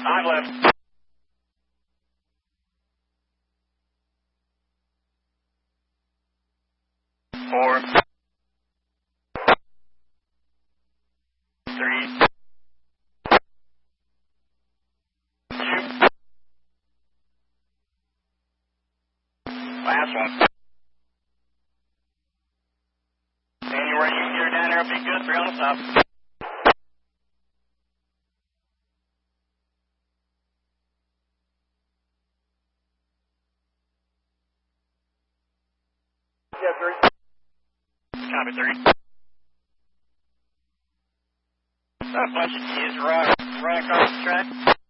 5 left. 4. 3. 2. Last one. Anywhere you can get her down there, it'll be good for you on the top. Yeah, 3. Copy, 3. A bunch of kids right across the track.